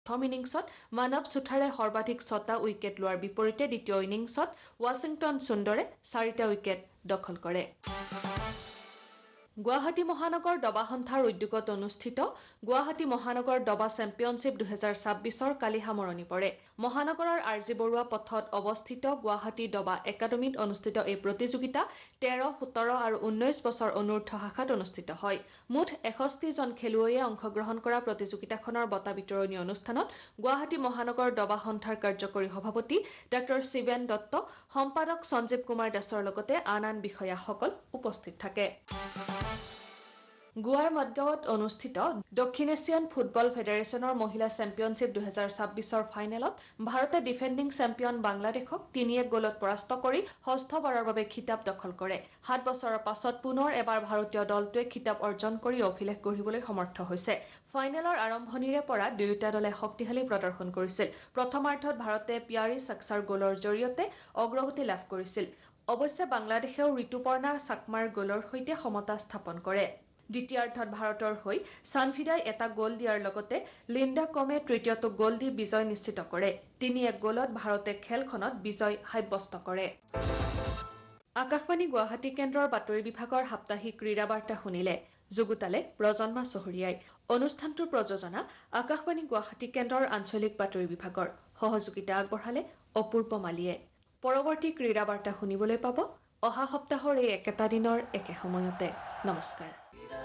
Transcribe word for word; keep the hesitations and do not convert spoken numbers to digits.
প্ৰথম ইনিংছত মানৱ সুথাৰে সৰ্বাধিক ছটা উইকেট লোৱাৰ বিপৰীতে দ্বিতীয় ইনিংছত ৱাশ্বিংটন সুন্দৰে চাৰিটা উইকেট দখল কৰে। গুৱাহাটী মহানগৰ দবা সন্থাৰ উদ্যোগত অনুষ্ঠিত গুৱাহাটী মহানগৰ দবা চেম্পিয়নশ্বিপ দুহেজাৰ ছাব্বিছৰ কালি সামৰণি পৰে। মহানগৰৰ আৰ জি বৰুৱা পথত অৱস্থিত গুৱাহাটী দবা একাডেমীত অনুষ্ঠিত এই প্ৰতিযোগিতা তেৰ, সোতৰ আৰু ঊনৈশ বছৰ অনুৰ্ধ শাখাত অনুষ্ঠিত হয়। মুঠ এষষ্ঠি জন খেলুৱৈয়ে অংশগ্ৰহণ কৰা প্ৰতিযোগিতাখনৰ বঁটা বিতৰণী অনুষ্ঠানত গুৱাহাটী মহানগৰ দবা সন্থাৰ কাৰ্যকৰী সভাপতি ডাঃ শিৱেন দত্ত, সম্পাদক সঞ্জীৱ কুমাৰ দাসৰ লগতে আন আন বিষয়াসকল উপস্থিত থাকে। গোৱাৰ মদগাঁৱত অনুষ্ঠিত দক্ষিণ এছিয়ান ফুটবল ফেডাৰেশ্যনৰ মহিলা চেম্পিয়নশ্বিপ দুহেজাৰ ছাব্বিছৰ ফাইনেলত ভাৰতে ডিফেণ্ডিং চেম্পিয়ন বাংলাদেশক তিনি এক গ'লত পৰাস্ত কৰি ষষ্ঠবাৰৰ বাবে খিতাপ দখল কৰে। সাত বছৰৰ পাছত পুনৰ এবাৰ ভাৰতীয় দলটোৱে খিতাপ অৰ্জন কৰি অভিলেখ গঢ়িবলৈ সমৰ্থ হৈছে। ফাইনেলৰ আৰম্ভণিৰে পৰা দুয়োটা দলে শক্তিশালী প্ৰদৰ্শন কৰিছিল। প্ৰথমাৰ্ধত ভাৰতে পিয়াৰী চাক্সাৰ গ'লৰ জৰিয়তে অগ্ৰগতি লাভ কৰিছিল। অৱশ্যে বাংলাদেশেও ঋতুপৰ্ণা চাকমাৰ গ'লৰ সৈতে সমতা স্থাপন কৰে। দ্বিতীয়াৰ্ধত ভাৰতৰ হৈ ছানফিদাই এটা গ'ল দিয়াৰ লগতে লিণ্ডা কমে তৃতীয়টো গ'ল দি বিজয় নিশ্চিত কৰে। তিনি এক গ'লত ভাৰতে খেলখনত বিজয় সাব্যস্ত কৰে। আকাশবাণী গুৱাহাটী কেন্দ্ৰৰ বাতৰি বিভাগৰ সাপ্তাহিক ক্ৰীড়া বাৰ্তা শুনিলে। যুগুতালে প্ৰজন্মা চহৰীয়াই। অনুষ্ঠানটোৰ প্ৰযোজনা আকাশবাণী গুৱাহাটী কেন্দ্ৰৰ আঞ্চলিক বাতৰি বিভাগৰ। সহযোগিতা আগবঢ়ালে অপূৰ্ব মালিয়ে। পৰৱৰ্তী ক্ৰীড়া বাৰ্তা শুনিবলৈ পাব অহা সপ্তাহৰ এই একেটা দিনৰ একে সময়তে। নমস্কাৰ।